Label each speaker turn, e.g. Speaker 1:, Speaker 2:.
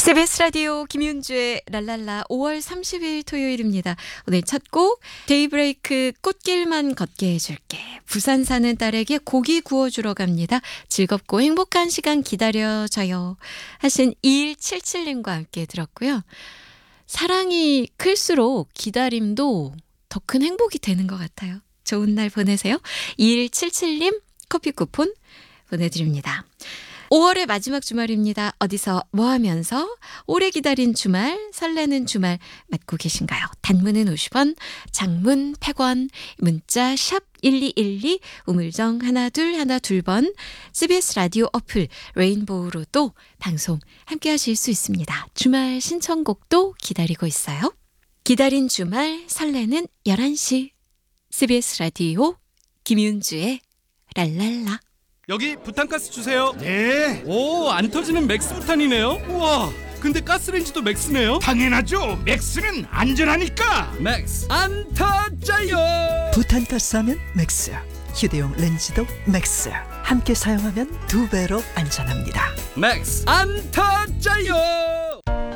Speaker 1: CBS 라디오 김윤주의 랄랄라 5월 30일 토요일입니다. 오늘 첫 곡 데이브레이크 꽃길만 걷게 해줄게. 부산 사는 딸에게 고기 구워주러 갑니다. 즐겁고 행복한 시간 기다려져요 하신 2177님과 함께 들었고요. 사랑이 클수록 기다림도 더 큰 행복이 되는 것 같아요. 좋은 날 보내세요. 2177님 커피 쿠폰 보내드립니다. 5월의 마지막 주말입니다. 어디서 뭐 하면서 오래 기다린 주말, 설레는 주말 맞고 계신가요? 단문은 50원, 장문 100원, 문자 샵 1212, 우물정 1212번, CBS 라디오 어플 레인보우로도 방송 함께 하실 수 있습니다. 주말 신청곡도 기다리고 있어요. 기다린 주말 설레는 11시 CBS 라디오 김윤주의 랄랄라.
Speaker 2: 여기 부탄가스 주세요.
Speaker 3: 네,
Speaker 2: 오, 안 터지는 맥스 부탄이네요. 우와, 근데 가스레인지도 맥스네요.
Speaker 3: 당연하죠. 맥스는 안전하니까.
Speaker 2: 맥스 안 터져요.
Speaker 4: 부탄가스 하면 맥스, 휴대용 렌즈도 맥스. 함께 사용하면 2배로 안전합니다.
Speaker 2: 맥스 안 터져요.